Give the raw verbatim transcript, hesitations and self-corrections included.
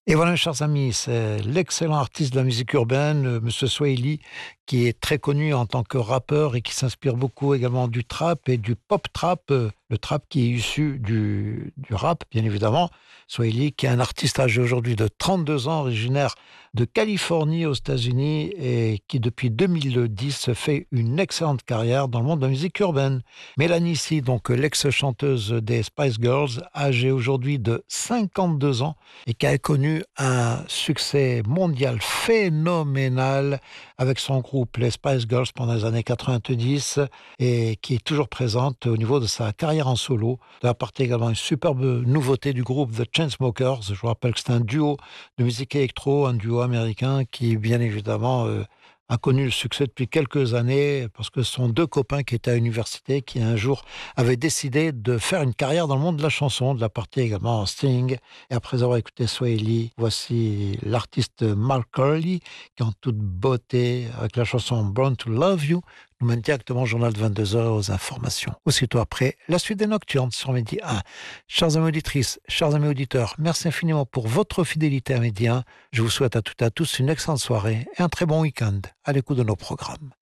Et voilà, chers amis, c'est l'excellent artiste de la musique urbaine, euh, Monsieur Swahili, qui est très connu en tant que rappeur et qui s'inspire beaucoup également du trap et du pop trap, euh, le trap qui est issu du, du rap, bien évidemment. Swahili, qui est un artiste âgé aujourd'hui de trente-deux ans, originaire de Californie aux États-Unis et qui depuis deux mille dix fait une excellente carrière dans le monde de la musique urbaine. Mélanie C, donc l'ex-chanteuse des Spice Girls, âgée aujourd'hui de cinquante-deux ans et qui a connu un succès mondial phénoménal avec son groupe les Spice Girls pendant les années quatre-vingt-dix et qui est toujours présente au niveau de sa carrière en solo. Elle apporte également une superbe nouveauté du groupe The Chainsmokers. Je vous rappelle que c'est un duo de musique électro, un duo américain qui bien évidemment euh, a connu le succès depuis quelques années parce que ce sont deux copains qui étaient à l'université qui un jour avaient décidé de faire une carrière dans le monde de la chanson, de la partie également Sting. Et après avoir écouté Swahili, voici l'artiste Mark Curley qui en toute beauté avec la chanson Born to Love You nous mène directement au journal de vingt-deux heures aux informations. Aussitôt après, la suite des Nocturnes sur Midi un. Chers amis auditrices, chers amis auditeurs, merci infiniment pour votre fidélité à Midi un. Je vous souhaite à toutes et à tous une excellente soirée et un très bon week-end à l'écoute de nos programmes.